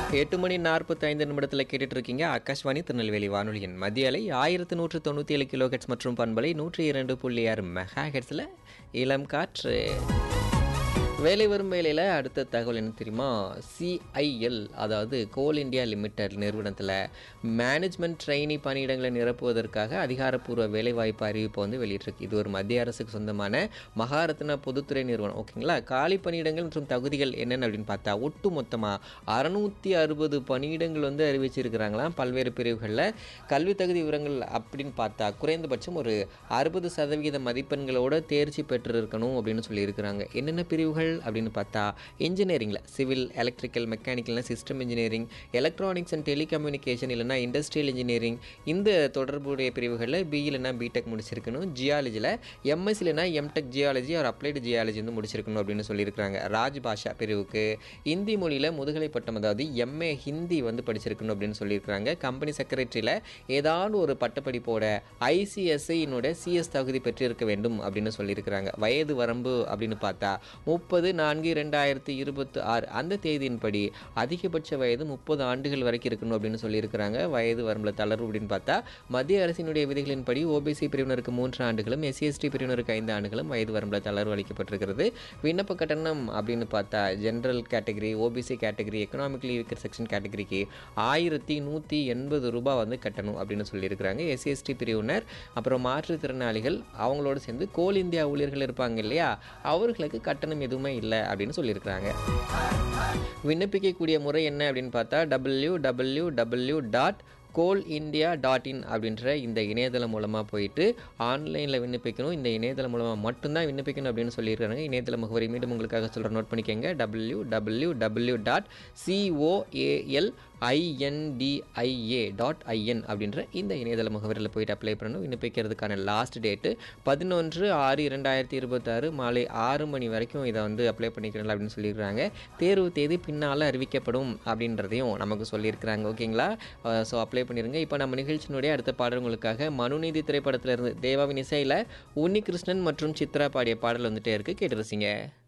8:45 கேட்டுட்டு இருக்கீங்க. ஆகாஷ்வாணி திருநெல்வேலி வானொலியின் மத்திய அலை 1197 கிலோஹெர்ட்ஸ் மற்றும் பண்பலை 102.6 மெகா ஹெர்ட்ஸில் இளம் காற்று. வேலை வரும் வேலையில் அடுத்த தகவல் என்ன தெரியுமா? சிஐஎல், அதாவது கோல் இந்தியா லிமிடெட் நிறுவனத்தில் மேனேஜ்மெண்ட் ட்ரெயினி பணியிடங்களை நிரப்புவதற்காக அதிகாரப்பூர்வ வேலைவாய்ப்பு அறிவிப்பை வந்து வெளியிட்டிருக்கு. இது ஒரு மத்திய அரசுக்கு சொந்தமான மகாரத்னா பொதுத்துறை நிறுவனம். ஓகேங்களா? காலி பணியிடங்கள் மற்றும் தகுதிகள் என்னென்ன அப்படின்னு பார்த்தா, ஒட்டு மொத்தமாக 660 பணியிடங்கள் வந்து அறிவிச்சிருக்கிறாங்களாம். பல்வேறு பிரிவுகளில் கல்வி தகுதி விவரங்கள் அப்படின்னு பார்த்தா குறைந்தபட்சம் ஒரு 60% மதிப்பெண்களோட தேர்ச்சி பெற்றிருக்கணும் அப்படின்னு சொல்லியிருக்கிறாங்க. என்னென்ன பிரிவுகள் அப்படின்னு பார்த்தா, இன்ஜினியரிங்கில் civil, electrical, mechanical, system engineering, electronics and telecommunication இல்லைனா இண்டஸ்ட்ரியல் இன்ஜினியரிங், இந்த தொடர்புடைய பிரிவுகளில் பிஇ இல்லைனா பிடெக் முடிச்சிருக்கணும். ஜியாலஜியில் எம்எஸ் இல்லைனா MTech geology R applied geology வந்து முடிச்சிருக்கணும் அப்படின்னு சொல்லியிருக்கிறாங்க. ராஜ்பாஷா பிரிவுக்கு இந்தி மொழியில் முதுகலை பட்டம், அதாவது எம்ஏ ஹிந்தி வந்து படிச்சிருக்கணும் அப்படின்னு சொல்லியிருக்கிறாங்க. கம்பெனி செக்ரட்டரியில் ஏதாவது ஒரு பட்டப்படிப்போட ஐசிஎஸ்ஐயினோட சிஎஸ் தகுதி பெற்றிருக்க வேண்டும் அப்படின்னு சொல்லியிருக்கிறாங்க. வயது வரம்பு அப்படின்னு பார்த்தா 30/4/2026 அந்த தேதியின்படி அதிகபட்ச வயது 30 ஆண்டுகள் வரைக்கும் இருக்கணும் அப்படின்னு சொல்லியிருக்கிறாங்க. வயது வரம்பில் தளர்வு அப்படின்னு பார்த்தா மத்திய அரசினுடைய விதிகளின்படி ஓபிசி பிரிவினருக்கு 3 ஆண்டுகளும், எஸ்சிஎஸ்டி பிரிவினருக்கு 5 ஆண்டுகளும் வயது வரம்பில் தளர்வு அளிக்கப்பட்டிருக்கிறது. விண்ணப்ப கட்டணம் அப்படின்னு பார்த்தா general category, OBC category, economically weaker section கேட்டகரிக்கு 1180 ரூபாய் வந்து கட்டணும் அப்படின்னு சொல்லியிருக்கிறாங்க. எஸ்சிஎஸ்டி பிரிவினர், அப்புறம் மாற்றுத்திறனாளிகள், அவங்களோட சேர்ந்து கோல் இந்தியா ஊழியர்கள் இருப்பாங்க இல்லையா, அவர்களுக்கு கட்டணம் எதுவுமே இல்லை அப்படின்னு சொல்லியிருக்கிறாங்க. விண்ணப்பிக்கக்கூடிய முறை என்ன அப்படின்னு பார்த்தா www.coalindia.in அப்படின்ற இந்த இணையதளம் மூலமாக போயிட்டு ஆன்லைனில் விண்ணப்பிக்கணும். இந்த இணையதளம் மூலமாக மட்டும்தான் விண்ணப்பிக்கணும் அப்படின்னு சொல்லியிருக்காங்க. இணையதள முகவரி மீண்டும் உங்களுக்காக சொல்கிற, நோட் பண்ணிக்கோங்க. www.coalindia.in அப்படின்ற இந்த இணையதள முகவரியில் போயிட்டு அப்ளை பண்ணணும். விண்ணப்பிக்கிறதுக்கான லாஸ்ட் டேட்டு 11/6/2026 மாலை 6 மணி வரைக்கும் இதை வந்து அப்ளை பண்ணிக்கிறோம் அப்படின்னு சொல்லியிருக்கிறாங்க. தேர்வு தேதி பின்னால் அறிவிக்கப்படும் அப்படின்றதையும் நமக்கு சொல்லியிருக்கிறாங்க. ஓகேங்களா? ஸோ அப்ளை பண்ணிடுங்க. இப்போ நம்ம நிகழ்ச்சியினுடைய அடுத்த பாடல் உங்களுக்காக மனுநீதி திரைப்படத்திலிருந்து தேவாவின் இசையில் உன்னிகிருஷ்ணன் மற்றும் சித்ரா பாடிய பாடல் வந்துட்டே இருக்கு. கேட்டு ரசிங்க.